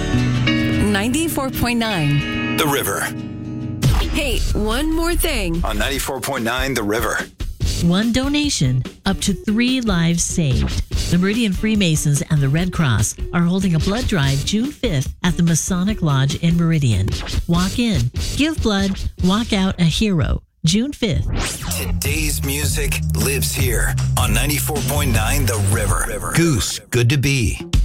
94.9. The River. Hey, one more thing. On 94.9 The River. One donation, up to 3 lives saved. The Meridian Freemasons and the Red Cross are holding a blood drive June 5th at the Masonic Lodge in Meridian. Walk in, give blood, walk out a hero. June 5th. Today's music lives here on 94.9 The River. Goose, good to be.